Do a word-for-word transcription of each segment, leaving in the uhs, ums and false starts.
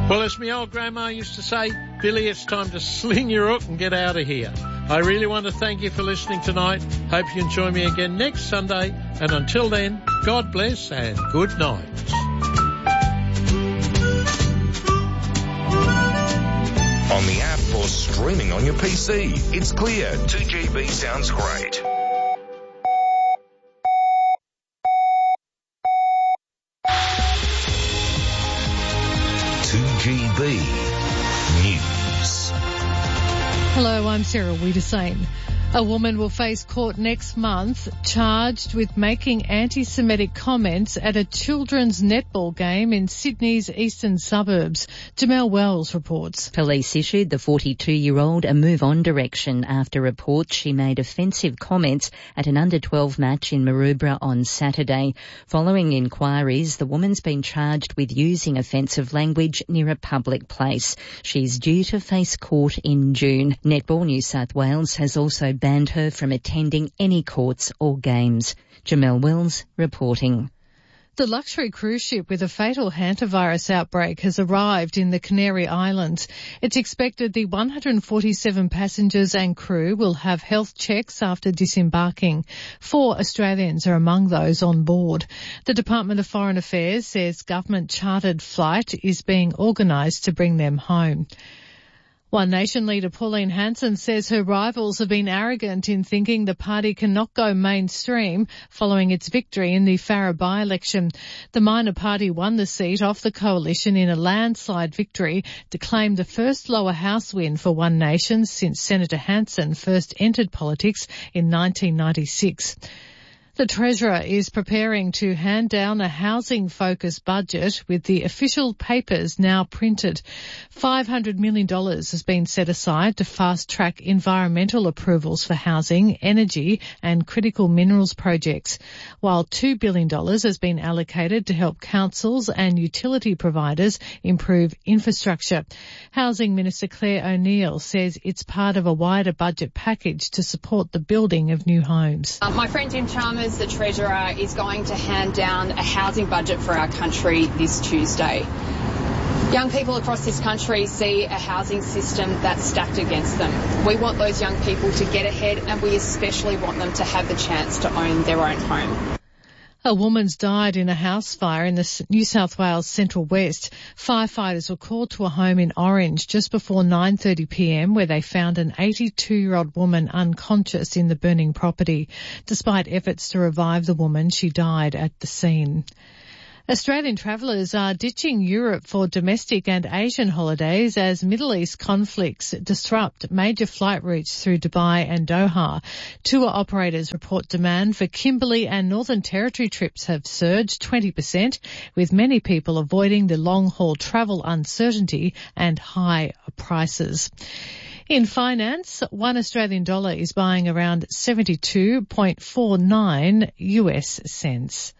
Well, as my old grandma used to say, Billy, it's time to sling your hook and get out of here. I really want to thank you for listening tonight. Hope you can join me again next Sunday. And until then, God bless and good night. On the app or streaming on your P C, it's clear. two G B sounds great. two G B News. Hello, I'm Sarah Wiedersame. A woman will face court next month charged with making anti-Semitic comments at a children's netball game in Sydney's eastern suburbs. Jamel Wells reports. Police issued the forty-two-year-old a move-on direction after reports she made offensive comments at an under twelve match in Maroubra on Saturday. Following inquiries, the woman's been charged with using offensive language near a public place. She's due to face court in June. Netball New South Wales has also banned her from attending any courts or games. Jamel Wells reporting. The luxury cruise ship with a fatal hantavirus outbreak has arrived in the Canary Islands. It's expected the one hundred forty-seven passengers and crew will have health checks after disembarking. Four Australians are among those on board. The Department of Foreign Affairs says government chartered flight is being organised to bring them home. One Nation leader Pauline Hanson says her rivals have been arrogant in thinking the party cannot go mainstream following its victory in the Farrer by-election. The minor party won the seat off the coalition in a landslide victory to claim the first lower house win for One Nation since Senator Hanson first entered politics in nineteen ninety-six. The Treasurer is preparing to hand down a housing-focused budget with the official papers now printed. five hundred million dollars has been set aside to fast-track environmental approvals for housing, energy and critical minerals projects, while two billion dollars has been allocated to help councils and utility providers improve infrastructure. Housing Minister Claire O'Neill says it's part of a wider budget package to support the building of new homes. Uh, my friend Jim Chalmers, the Treasurer, is going to hand down a housing budget for our country this Tuesday. Young people across this country see a housing system that's stacked against them. We want those young people to get ahead, and we especially want them to have the chance to own their own home. A woman's died in a house fire in the New South Wales Central West. Firefighters were called to a home in Orange just before nine thirty p m where they found an eighty-two-year-old woman unconscious in the burning property. Despite efforts to revive the woman, she died at the scene. Australian travellers are ditching Europe for domestic and Asian holidays as Middle East conflicts disrupt major flight routes through Dubai and Doha. Tour operators report demand for Kimberley and Northern Territory trips have surged twenty percent, with many people avoiding the long-haul travel uncertainty and high prices. In finance, one Australian dollar is buying around seventy-two point four nine U S cents.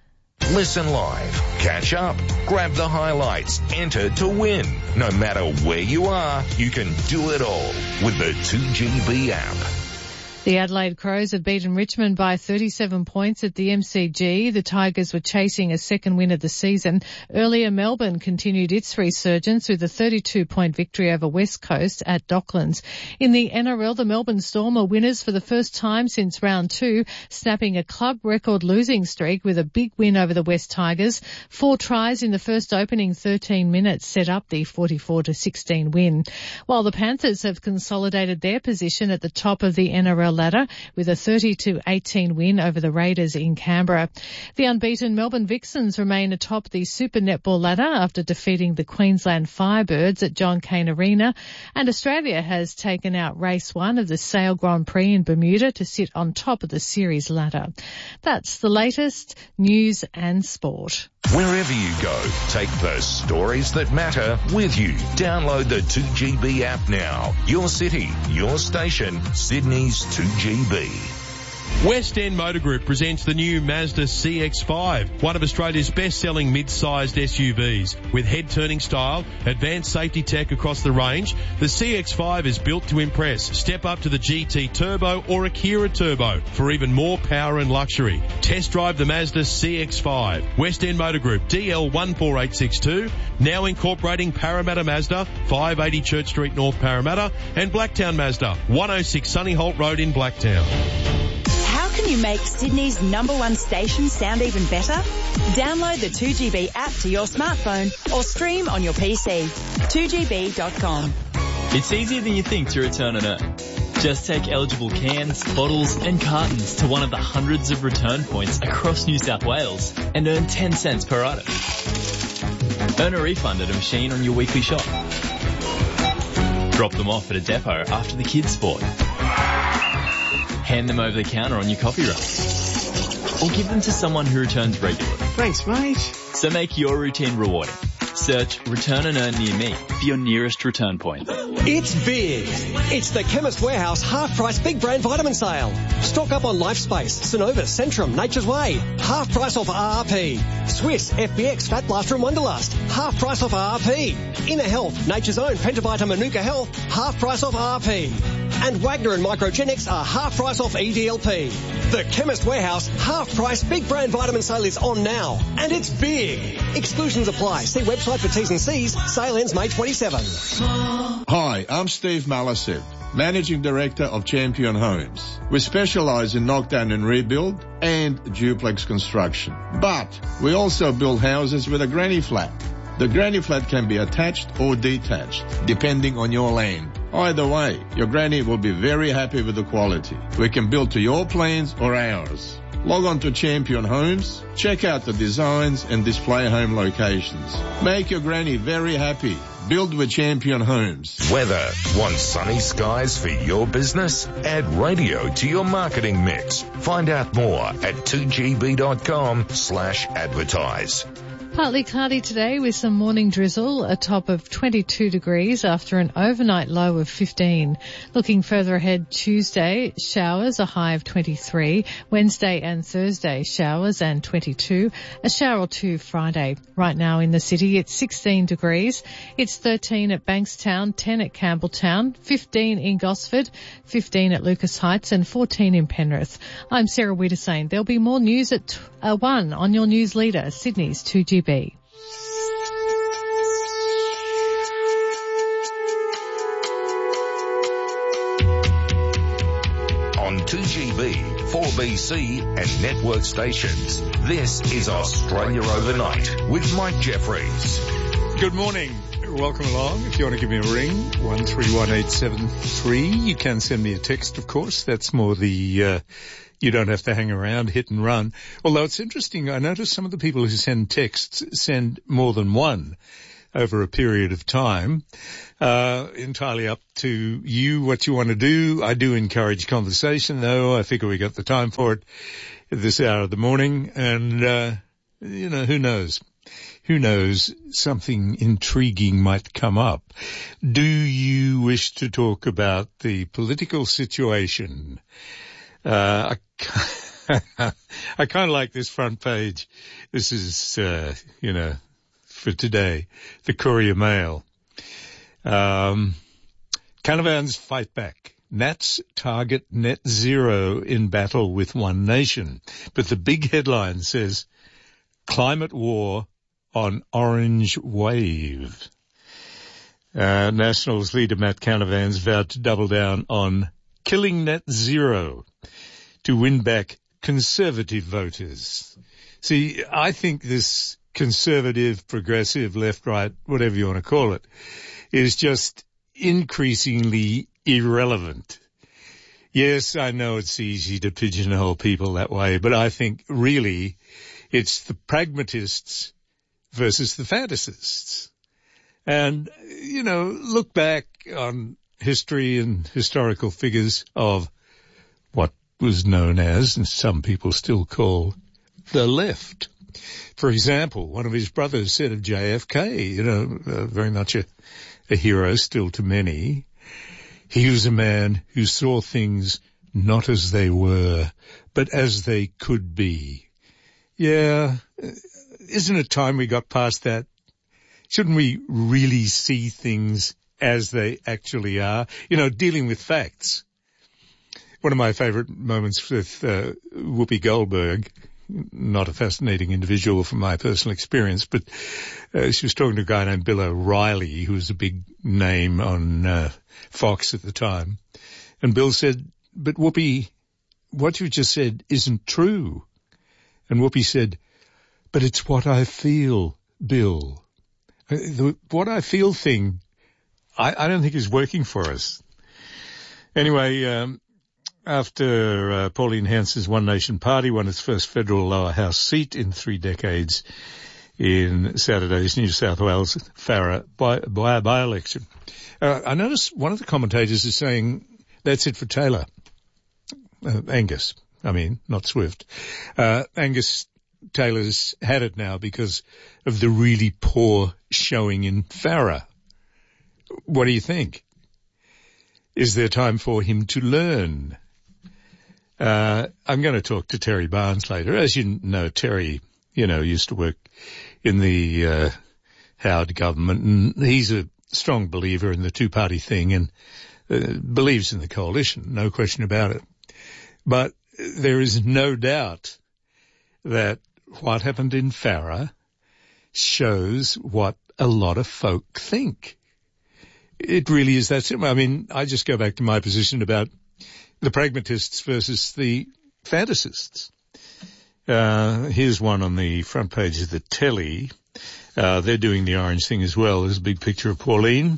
Listen live, catch up, grab the highlights, enter to win. No matter where you are, you can do it all with the two G B app. The Adelaide Crows have beaten Richmond by thirty-seven points at the M C G. The Tigers were chasing a second win of the season. Earlier, Melbourne continued its resurgence with a thirty-two point victory over West Coast at Docklands. In the N R L, the Melbourne Storm are winners for the first time since round two, snapping a club record losing streak with a big win over the West Tigers. Four tries in the first opening thirteen minutes set up the forty-four to sixteen win. While the Panthers have consolidated their position at the top of the N R L ladder with a thirty to eighteen win over the Raiders in Canberra. The unbeaten Melbourne Vixens remain atop the Super Netball ladder after defeating the Queensland Firebirds at John Cain Arena, and Australia has taken out race one of the Sail Grand Prix in Bermuda to sit on top of the series ladder. That's the latest news and sport. Wherever you go, take the stories that matter with you. Download the two G B app now. Your city, your station, Sydney's two G B. West End Motor Group presents the new Mazda C X five, one of Australia's best-selling mid-sized S U Vs. With head-turning style, advanced safety tech across the range, the C X five is built to impress. Step up to the G T Turbo or Akira Turbo for even more power and luxury. Test drive the Mazda C X five. West End Motor Group, D L one four eight six two, now incorporating Parramatta Mazda, five eighty Church Street North, Parramatta, and Blacktown Mazda, one oh six Sunny Holt Road in Blacktown. How can you make Sydney's number one station sound even better? Download the two G B app to your smartphone or stream on your P C. two G B dot com. It's easier than you think to return an earn. Just take eligible cans, bottles and cartons to one of the hundreds of return points across New South Wales and earn ten cents per item. Earn a refund at a machine on your weekly shop. Drop them off at a depot after the kids' sport. Hand them over the counter on your coffee run. Or give them to someone who returns regularly. Thanks, mate. So make your routine rewarding. Search Return and Earn near me for your nearest return point. It's big. It's the Chemist Warehouse half-price big brand vitamin sale. Stock up on LifeSpace, Synovus, Centrum, Nature's Way. Half price off R R P. Swiss, F B X, Fat Blaster and Wonderlust. Half price off R R P. Inner Health, Nature's Own, Pentavita, Manuka Health. Half price off R R P. And Wagner and Microgenics are half price off E D L P. The Chemist Warehouse half price big brand vitamin sale is on now. And it's big. Exclusions apply. See website for T's and C's. Sale ends May twenty-seventh. Hi, I'm Steve Malasev, Managing Director of Champion Homes. We specialize in knockdown and rebuild and duplex construction. But we also build houses with a granny flat. The granny flat can be attached or detached, depending on your land. Either way, your granny will be very happy with the quality. We can build to your plans or ours. Log on to Champion Homes, check out the designs and display home locations. Make your granny very happy. Build with Champion Homes. Weather. Want sunny skies for your business? Add radio to your marketing mix. Find out more at two G B dot com slash advertise. Partly cloudy today with some morning drizzle, a top of twenty-two degrees after an overnight low of fifteen. Looking further ahead, Tuesday, showers, a high of twenty-three. Wednesday and Thursday, showers and twenty-two. A shower or two Friday. Right now in the city, it's sixteen degrees. It's thirteen at Bankstown, ten at Campbelltown, fifteen in Gosford, fifteen at Lucas Heights and fourteen in Penrith. I'm Sarah Wiedersane. There'll be more news at uh, one on your news leader, Sydney's two G B. On two G B, four B C and network stations, this is Australia Overnight with Mike Jeffries. Good morning. Welcome along. If you want to give me a ring, one three one eight seven three. You can send me a text, of course. That's more the, uh, you don't have to hang around, hit and run. Although it's interesting, I notice some of the people who send texts send more than one over a period of time. Uh, entirely up to you, what you want to do. I do encourage conversation, though. I figure we got the time for it at this hour of the morning. And, uh, you know, who knows? Who knows, something intriguing might come up. Do you wish to talk about the political situation? Uh, I, I kind of like this front page. This is, uh, you know, for today, the Courier Mail. Um, Canavan's fight back. Nats target net zero in battle with One Nation. But the big headline says, climate war on orange wave. Uh, Nationals leader Matt Canavan's vowed to double down on killing net zero to win back conservative voters. See, I think this conservative, progressive, left, right, whatever you want to call it, is just increasingly irrelevant. Yes, I know it's easy to pigeonhole people that way, but I think really it's the pragmatists versus the fantasists. And, you know, look back on history and historical figures of what was known as, and some people still call, the left. For example, one of his brothers said of J F K, you know, uh, very much a, a hero still to many, he was a man who saw things not as they were, but as they could be. Yeah, isn't it time we got past that? Shouldn't we really see things as they actually are? You know, dealing with facts. One of my favourite moments with uh, Whoopi Goldberg, not a fascinating individual from my personal experience, but uh, she was talking to a guy named Bill O'Reilly, who was a big name on uh, Fox at the time. And Bill said, but Whoopi, what you just said isn't true. And Whoopi said, but it's what I feel, Bill. The what I feel thing, I, I don't think is working for us. Anyway, um, after uh, Pauline Hanson's One Nation Party won its first federal lower house seat in three decades in Saturday's New South Wales Farrer by, by, by-election, uh, I noticed one of the commentators is saying, that's it for Taylor. Uh, Angus, I mean, not Swift. Uh, Angus Taylor's had it now because of the really poor showing in Farrer. What do you think? Is there time for him to learn? Uh, I'm going to talk to Terry Barnes later. As you know, Terry, you know, used to work in the uh, Howard government, and he's a strong believer in the two-party thing and uh, believes in the coalition, no question about it. But there is no doubt that what happened in Farrer shows what a lot of folk think. It really is that simple. I mean, I just go back to my position about the pragmatists versus the fantasists. Uh, here's one on the front page of the telly. Uh, they're doing the orange thing as well. There's a big picture of Pauline.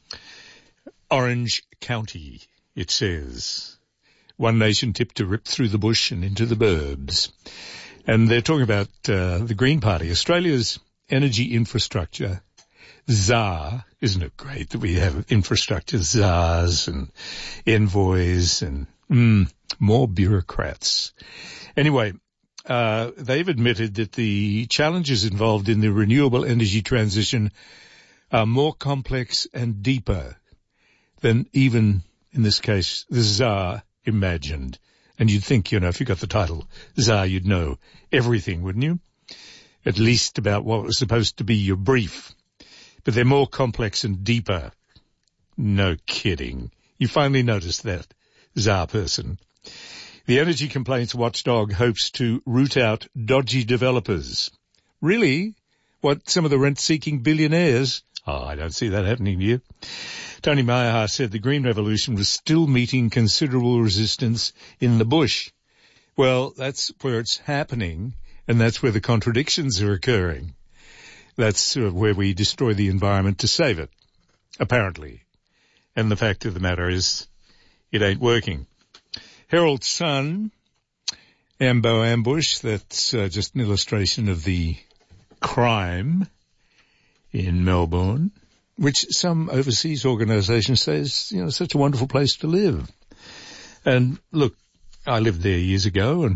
Orange County, it says. One nation tipped to rip through the bush and into the burbs. And they're talking about uh, the Green Party. Australia's energy infrastructure czar. Isn't it great that we have infrastructure czars and envoys and mm, more bureaucrats? Anyway, uh, they've admitted that the challenges involved in the renewable energy transition are more complex and deeper than even, in this case, the czar imagined. And you'd think, you know, if you got the title czar, you'd know everything, wouldn't you? At least about what was supposed to be your brief. But they're more complex and deeper. No kidding. You finally noticed that, czar person. The energy complaints watchdog hopes to root out dodgy developers. Really? What, some of the rent-seeking billionaires? Oh, I don't see that happening to you. Tony Meyerhaar said the Green Revolution was still meeting considerable resistance in the bush. Well, that's where it's happening, and that's where the contradictions are occurring. That's uh, where we destroy the environment to save it, apparently. And the fact of the matter is, it ain't working. Herald Sun, Ambo Ambush, that's uh, just an illustration of the crime in Melbourne, which some overseas organisations say is, you know, such a wonderful place to live. And look, I lived there years ago, and